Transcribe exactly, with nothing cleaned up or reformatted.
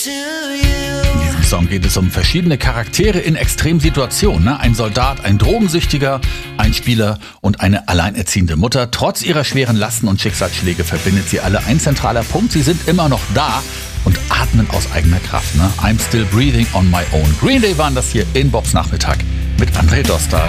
In diesem Song geht es um verschiedene Charaktere in Extremsituationen. Ne? Ein Soldat, ein Drogensüchtiger, ein Spieler und eine alleinerziehende Mutter. Trotz ihrer schweren Lasten und Schicksalsschläge verbindet sie alle ein zentraler Punkt. Sie sind immer noch da und atmen aus eigener Kraft. Ne? I'm still breathing on my own. Green Day waren das hier in Bobs Nachmittag mit André Dostal.